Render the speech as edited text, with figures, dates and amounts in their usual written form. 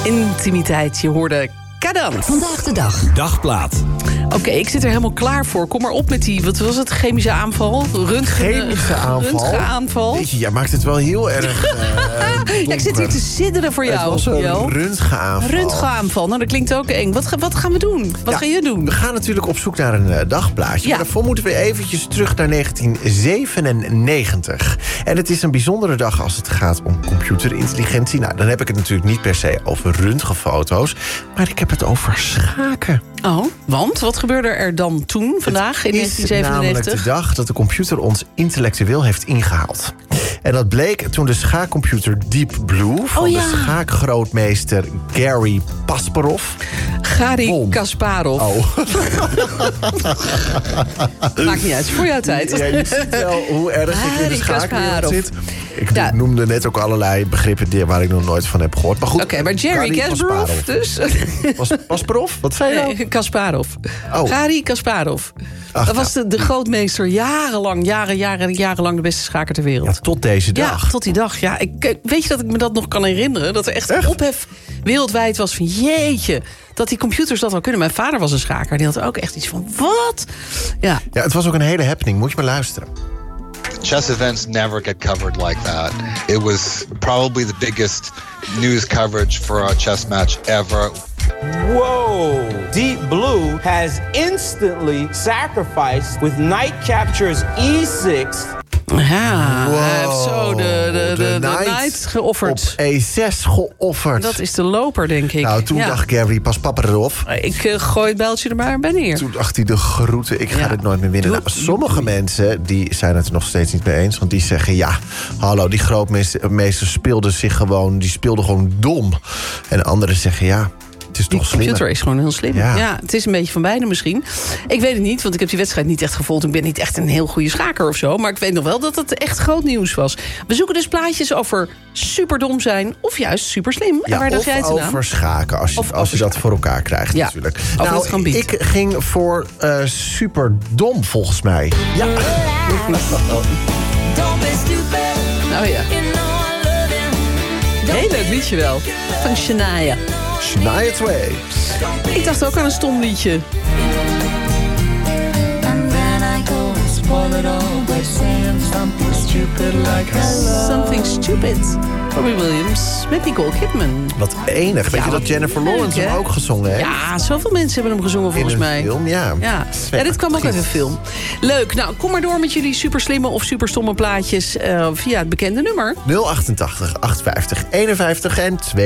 Intimiteit, je hoorde Kadans. Vandaag de dag. Dagplaat. Oké, ik zit er helemaal klaar voor. Kom maar op met die, wat was het, chemische aanval? Chemische aanval? Röntgenaanval. Weet je, jij maakt het wel heel erg Ja, ik zit hier te sidderen voor jou. Het was een Jo. röntgenaanval. Röntgenaanval, nou dat klinkt ook eng. Wat gaan we doen? Wat ga je doen? We gaan natuurlijk op zoek naar een dagplaatje. Ja. Maar daarvoor moeten we eventjes terug naar 1997. En het is een bijzondere dag als het gaat om computerintelligentie. Nou, dan heb ik het natuurlijk niet per se over röntgenfoto's. Maar ik heb het over schaken. Oh, want? Wat gebeurde er dan toen, vandaag, in Het is 1997? namelijk de dag dat de computer ons intellectueel heeft ingehaald. En dat bleek toen de schaakcomputer Deep Blue van de schaakgrootmeester Garry Kasparov. Garry Kasparov. Oh. Maakt niet uit, voor jouw tijd. Ja, je ziet wel hoe erg ik in de Garry schaakwereld Kasparov. zit. Ik noemde net ook allerlei begrippen waar ik nog nooit van heb gehoord. Maar goed, Oké, maar Garry Kasparov dus. Kasparov? Wat zei je nou? Nee, Kasparov. Oh. Garry Kasparov. Ach, Dat was de grootmeester jarenlang de beste schaker ter wereld. Ja, tot deze dag. Ja, tot die dag. Ja, weet je dat ik me dat nog kan herinneren? Dat er echt ophef wereldwijd was van jeetje, dat die computers dat al kunnen. Mijn vader was een schaker, die had ook echt iets van wat? Ja, Het was ook een hele happening. Moet je maar luisteren. Chess events never get covered like that. It was probably the biggest news coverage for a chess match ever. Whoa! Deep Blue has instantly sacrificed with knight captures e6. ja hij heeft zo de knight geofferd. Op E6 geofferd. Dat is de loper, denk ik. Nou, toen dacht Garry Kasparov. Ik gooi het bijltje er maar bij neer. Toen dacht hij de groeten, ik ga dit nooit meer winnen. Nou, sommige mensen die zijn het er nog steeds niet mee eens. Want die zeggen, ja, hallo, die grootmeester speelde gewoon dom. En anderen zeggen, ja, het is toch Die slim. computer is gewoon heel slim. Ja. Ja, het is een beetje van beide misschien. Ik weet het niet, want ik heb die wedstrijd niet echt gevolgd. Ik ben niet echt een heel goede schaker of zo. Maar ik weet nog wel dat het echt groot nieuws was. We zoeken dus plaatjes over superdom zijn of juist super slim. En waar dacht jij het aan? Over schaken, als je dat voor elkaar krijgt natuurlijk. Over het gebied. Ik ging voor superdom volgens mij. Ja. Nou ja. Heel leuk liedje wel. Van Shania. Shania Twain. Ik dacht ook aan een stom liedje. Something Stupid. Robbie Williams met Nicole Kidman. Wat enig. Weet je dat Jennifer Lawrence leuk, hem hè? ook gezongen heeft? Ja, zoveel mensen hebben hem gezongen volgens In een mij. film, ja. Ja, dit kwam ook uit een film. Leuk, nou kom maar door met jullie superslimme of superstomme plaatjes via het bekende nummer. 088 850 51 en 2.